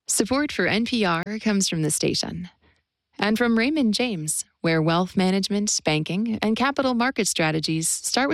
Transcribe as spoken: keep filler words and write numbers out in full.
Support for N P R comes from the station and from Raymond James, where wealth management, banking, and capital market strategies start with